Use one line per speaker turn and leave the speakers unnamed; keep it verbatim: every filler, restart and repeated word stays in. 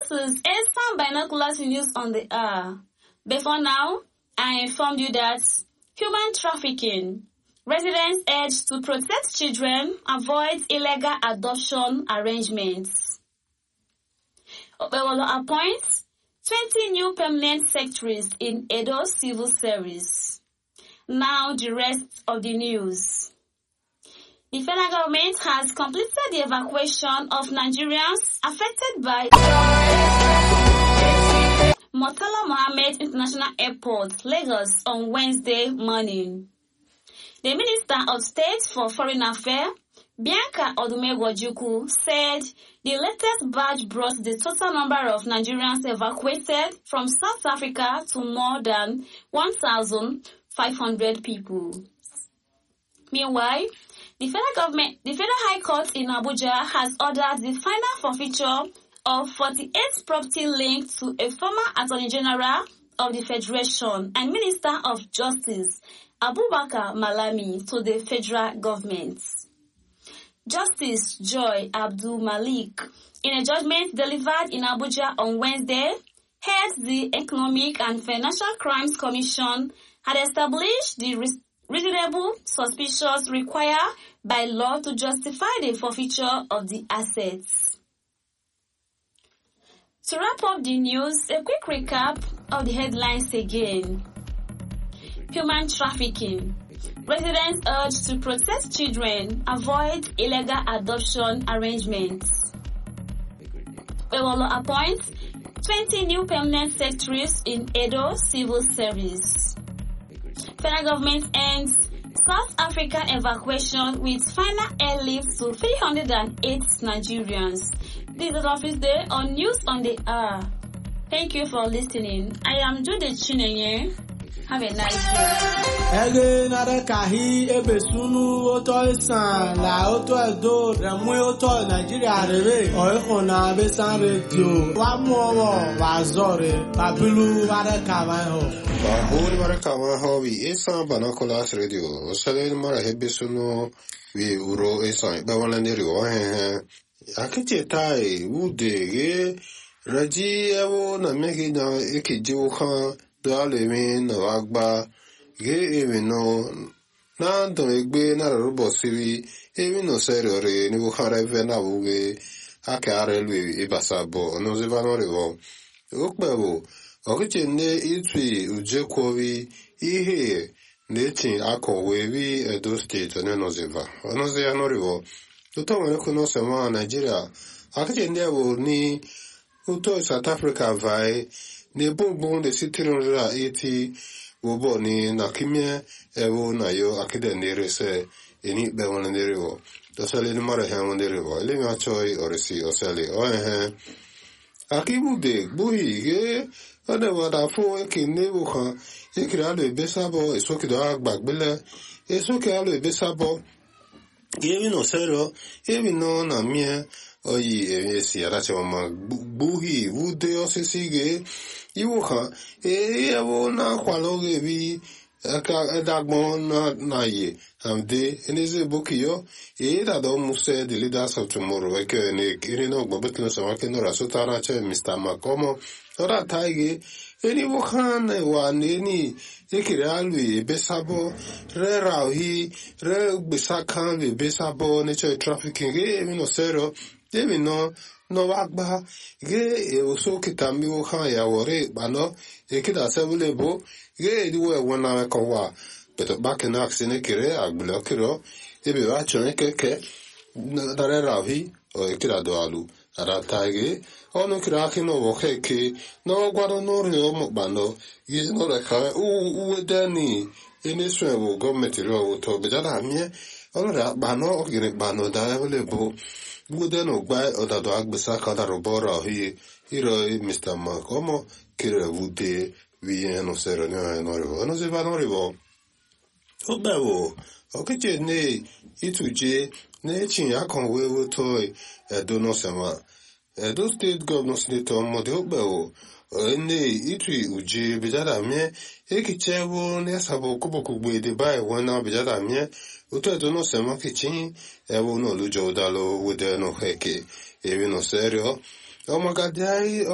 is Esan Binoculars News on the Air. Before now, I informed you that human trafficking. Residents urged to protect children, avoid illegal adoption arrangements. Obewolo appoints twenty new permanent secretaries in Edo Civil Service. Now the rest of the news. The federal government has completed the evacuation of Nigerians affected by Murtala Mohammed International Airport, Lagos, on Wednesday morning. The Minister of State for Foreign Affairs, Bianca Odumegwu-Ojukwu, said the latest batch brought the total number of Nigerians evacuated from South Africa to more than one thousand five hundred people. Meanwhile, the federal government, the Federal High Court in Abuja has ordered the final forfeiture of forty-eight property linked to a former Attorney General of the Federation and Minister of Justice, Abubakar Malami, to the federal government. Justice Joy Abdul Malik, in a judgment delivered in Abuja on Wednesday, heads the Economic and Financial Crimes Commission, had established the reasonable suspicions required by law to justify the forfeiture of the assets. To wrap up the news, a quick recap of the headlines again. Human trafficking. Residents urged to protect children, avoid illegal adoption arrangements. Obewolo appoints twenty new permanent secretaries in Edo Civil Service. Federal government ends South African evacuation with final airlift to three hundred eight Nigerians. This is Office Day on News on the Air. Thank you for listening. I am Jude Chinenye. Have a nice day.
Ege nare kahi ebesunu oto isan la oto edo remu oto Nigeria rebe oiko na besan radio wa mu owo wa zore babilu ware kawan ho
bahuri ware kawan ho wi isan binoculars radio osale mara hebesunu wi uro isan ba walande ri o he akiti tai udege raji ewo na meki na ekiji o kan dale mi no agba ge emi no na do egbe na robo siri emi no serio re ni wo khare ve na wuge akare lu e basabo no ze vano revo okpewo okiche ne itwi uje kwowi ihe netin akowe wi Edo State ne no zeva ono ze ya no revo to wele kuno sema Nigeria akiche ne wo ni uto South Africa vai ne bonbon de sitironra eti wobo ni nakimye ewo na yo akide nerese eni be wona nerewo to sale ni mara ha wona nerewo le ma choi orisi osale o eh akibu de buhi ge ona wada fo ke ne wo kan ikira le besabo esoki do agbagbele esoki alo besabo ge no sero ebi no na mie oyi esi arache ma buhi wude osisi ge iwo kan e ewo na kwaloge bi aka edagbon na na ye amde eneze bokiyo e da do muse the leaders of tomorrow e ke ne kiri no gbobetlo so wa ke no rasotara che Mister Makomo ora taige eni wo kan wa ni ekire alwi besabo re rahi re bisakan le besabo ne che trafficking e mi no sero Demi no no wagba ge e oso kitambi wo kan ya wore bano e kida sebule bo ge diwe wona ko wa but back in action kire agblo kiro e be wa chon keke dare ravi o e kida do alu ara tage ono kira kino wo keke no gwaro no ri o mo bano ye no re ka u u dani ene swe wo government ro wo to be jada mi ono ra bano o gire bano da le bo Bude no gba odado agbesa kada robora hi hiro Mister Makomo kire vude vi no sero no no rivo no se va no rivo o bewo o keje ne ituje ne chin akon wewo to Edo no sema Edo State Governor Senator Mode o bewo ne itui uje bejada me ekichewo ne sabo kuboku gbe de bai wona bejada me Uto Edo no sema kichin ewo no lujo dalo wude no heke evi no serio o magadai